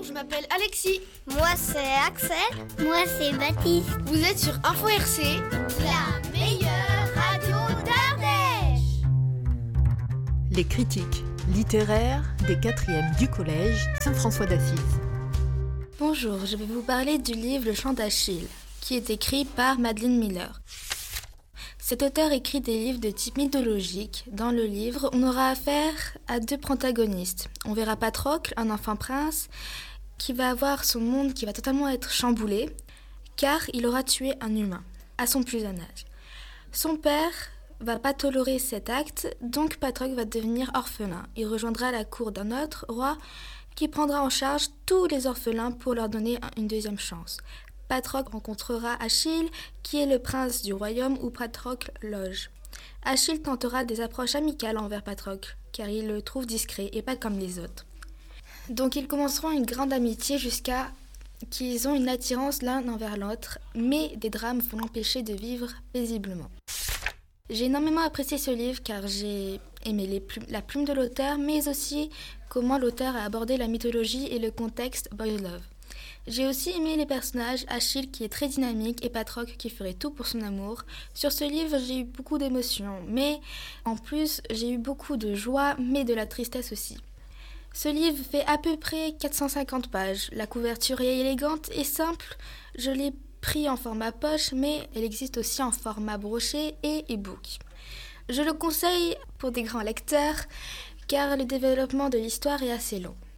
Je m'appelle Alexis. Moi c'est Axel. Moi c'est Baptiste. Vous êtes sur Info RC, la meilleure radio d'Ardèche. Les critiques littéraires des 4e du collège Saint-François d'Assise. Bonjour, je vais vous parler du livre Le Chant d'Achille, qui est écrit par Madeline Miller. Cet auteur écrit des livres de type mythologique. Dans le livre, on aura affaire à deux protagonistes. On verra Patrocle, un enfant prince, qui va avoir son monde qui va totalement être chamboulé, car il aura tué un humain, à son plus jeune âge. Son père va pas tolérer cet acte, donc Patrocle va devenir orphelin. Il rejoindra la cour d'un autre roi qui prendra en charge tous les orphelins pour leur donner une deuxième chance. Patrocle rencontrera Achille, qui est le prince du royaume où Patrocle loge. Achille tentera des approches amicales envers Patrocle, car il le trouve discret et pas comme les autres. Donc ils commenceront une grande amitié jusqu'à qu'ils ont une attirance l'un envers l'autre, mais des drames vont l'empêcher de vivre paisiblement. J'ai énormément apprécié ce livre car j'ai aimé la plume de l'auteur, mais aussi comment l'auteur a abordé la mythologie et le contexte boys love. J'ai aussi aimé les personnages, Achille qui est très dynamique et Patrocle qui ferait tout pour son amour. Sur ce livre, j'ai eu beaucoup d'émotions, mais en plus, j'ai eu beaucoup de joie, mais de la tristesse aussi. Ce livre fait à peu près 450 pages. La couverture est élégante et simple. Je l'ai pris en format poche, mais elle existe aussi en format broché et e-book. Je le conseille pour des grands lecteurs, car le développement de l'histoire est assez long.